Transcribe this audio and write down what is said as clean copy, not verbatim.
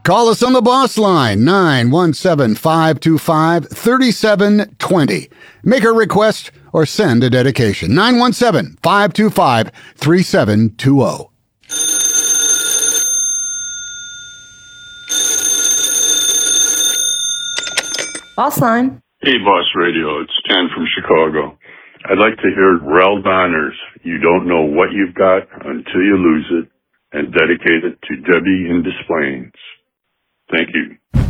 Call us on the boss line, 917-525-3720. Make a request or send a dedication, 917-525-3720. Boss line. Hey, Boss Radio. It's Stan from Chicago. I'd like to hear Rel Donner's You Don't Know What You've Got Until You Lose It, and dedicate it to Debbie in Des Plaines. Thank you.